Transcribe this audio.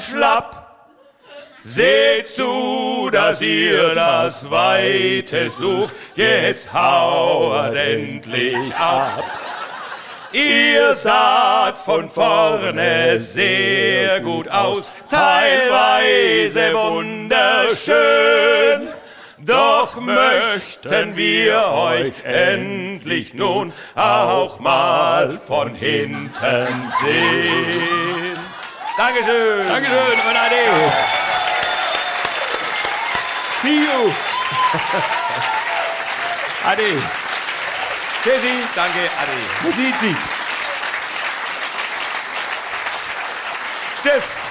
schlapp. Seht zu, dass ihr das Weite sucht, jetzt hauert endlich ab. Ihr saht von vorne sehr gut aus, teilweise wunderschön. Doch möchten wir euch endlich nun auch mal von hinten sehen. Dankeschön. Dankeschön und ade. See you. Ade. Tschüssi, danke, ade. Man sieht sich. Tschüss.